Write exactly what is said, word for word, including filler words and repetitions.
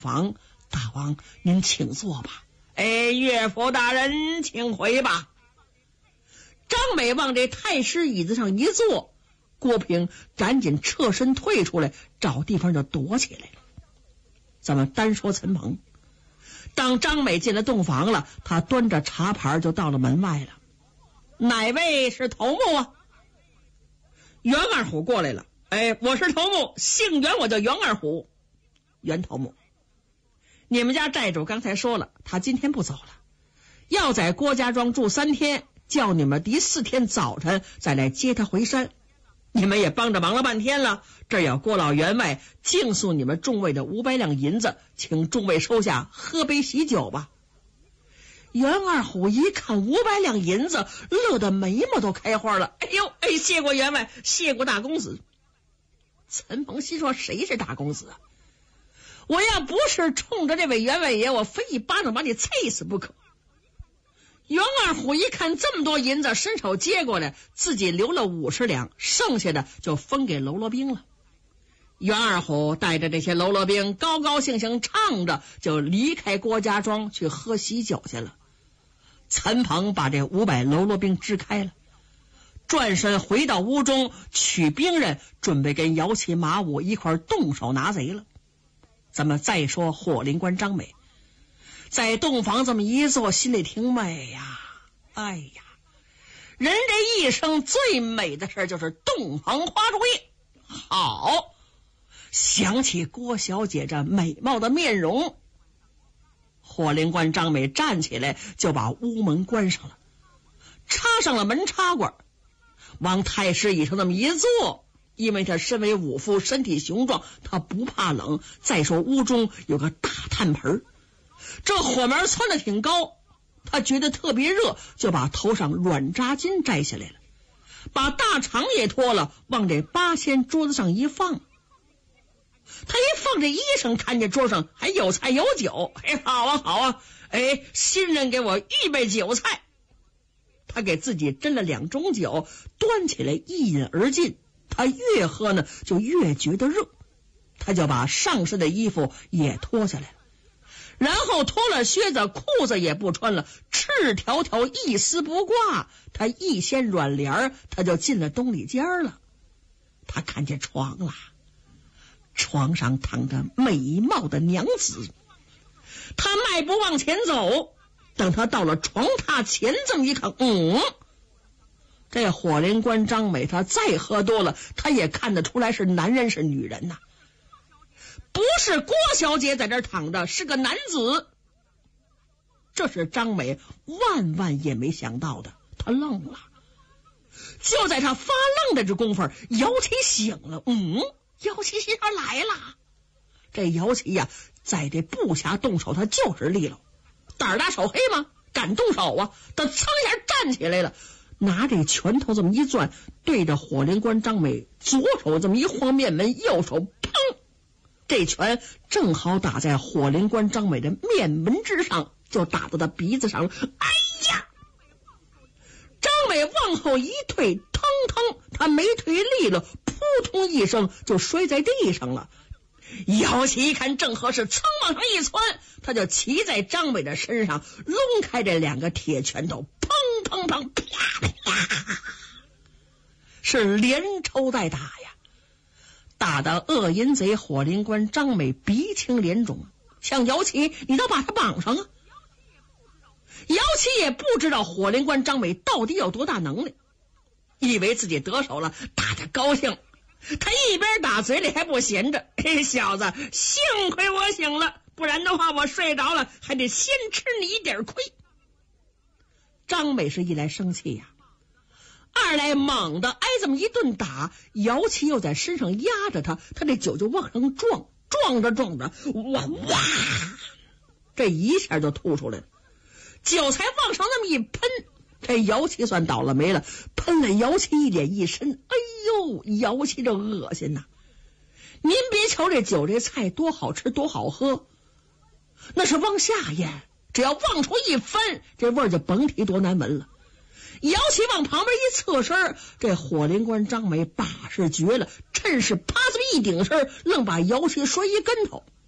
房。大王您请坐吧。哎，岳父大人请回吧。张美往这太师椅子上一坐，郭平赶紧侧身退出来，找地方就躲起来了。咱们单说陈鹏，当张美进了洞房了，他端着茶盘就到了门外了。哪位是头目啊？袁二虎过来了。哎，我是头目，姓袁，我叫袁二虎。袁头目，你们家寨主刚才说了，他今天不走了，要在郭家庄住三天，叫你们第四天早晨再来接他回山。你们也帮着忙了半天了，这要郭老员外敬送你们众位的五百两银子，请众位收下，喝杯喜酒吧。袁二虎一看五百两银子，乐得眉毛都开花了。哎呦，哎，谢过员外，谢过大公子。陈鹏心说，谁是大公子啊？我要不是冲着这位员外爷，我非一巴掌把你啐死不可。袁二虎一看这么多银子，伸手接过来，自己留了五十两，剩下的就分给喽啰兵了。袁二虎带着这些喽啰兵高高兴兴唱着，就离开郭家庄去喝喜酒去了。陈鹏把这五百喽啰兵支开了，转身回到屋中，取兵刃，准备跟姚启、马武一块动手拿贼了。咱们再说火灵官张美，在洞房这么一坐，心里挺美呀。哎呀，人这一生最美的事就是洞房花烛夜。好，想起郭小姐这美貌的面容，火灵官张美站起来就把屋门关上了，插上了门插管，往太师椅上那么一坐。因为他身为武夫，身体雄壮，他不怕冷。再说屋中有个大炭盆，这火门窜得挺高，他觉得特别热，就把头上软扎巾摘下来了，把大氅也脱了，往这八仙桌子上一放。他一放这衣裳，看见桌上还有菜有酒。哎，好啊好啊，哎，新人给我预备酒菜。他给自己斟了两盅酒，端起来一饮而尽。他越喝呢，就越觉得热，他就把上身的衣服也脱下来了，然后脱了靴子，裤子也不穿了，赤条条一丝不挂。他一掀软帘，他就进了东里间了。他看见床了，床上躺着美貌的娘子。他迈步往前走，等他到了床榻前，这么一看，嗯。这火灵官张美，他再喝多了，他也看得出来是男人是女人呐、啊，不是郭小姐在这儿躺着，是个男子。这是张美万万也没想到的，他愣了。就在他发愣的这功夫，姚琪醒了。嗯，姚琪心上来了。这姚琪呀、啊，在这部下动手，他就是利落，胆儿大手黑吗？敢动手啊！他噌一下站起来了。拿这拳头这么一攥，对着火灵官张美左手这么一晃面门，右手砰，这拳正好打在火灵官张美的面门之上，就打到他鼻子上了。哎呀！张美往后一退，腾腾，他没退利落，扑通一声就摔在地上了。姚琪一看正合适，噌往上一窜，他就骑在张美的身上，抡开这两个铁拳头，砰砰砰，啪啪，是连抽带打呀，打得恶淫贼火灵官张美鼻青脸肿。像姚琪，你倒把他绑上啊！姚琪也不知道火灵官张美到底有多大能力，以为自己得手了，打得高兴。他一边打，嘴里还不闲着，嘿，小子，幸亏我醒了，不然的话我睡着了还得先吃你一点亏。张美是一来生气呀、啊，二来猛的挨这么一顿打，姚琪又在身上压着他，他这酒就往上撞，撞着撞着，哇哇，这一下就吐出来了，酒才往上那么一喷，这姚琪算倒了霉了，喷了姚琪一脸一身。哎呦，姚琪这恶心呐！您别瞧这酒这菜多好吃多好喝，那是往下咽，只要往出一翻，这味儿就甭提多难闻了。姚琪往旁边一侧身，这火灵官张美把式绝了，趁势啪这么一顶身，愣把姚琪摔一跟头。